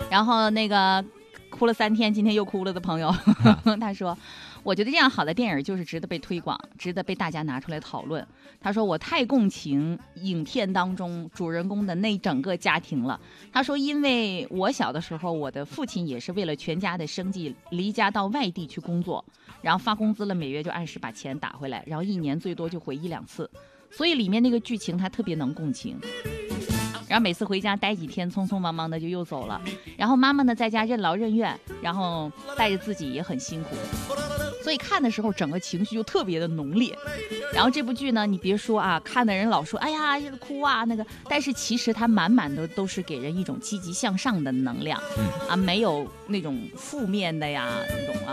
然后那个哭了3天，今天又哭了的朋友，他说。我觉得这样好的电影就是值得被推广，值得被大家拿出来讨论。他说我太共情影片当中主人公的那整个家庭了。他说因为我小的时候，我的父亲也是为了全家的生计离家到外地去工作，然后发工资了每月就按时把钱打回来，然后1年最多就回1-2次，所以里面那个剧情他特别能共情。然后每次回家待几天，匆匆忙忙的就又走了。然后妈妈呢在家任劳任怨，然后带着自己也很辛苦，所以看的时候整个情绪就特别的浓烈。然后这部剧呢，你别说啊，看的人老说哎呀哭啊那个，但是其实它满满的都是给人一种积极向上的能量，没有那种负面的呀那种啊。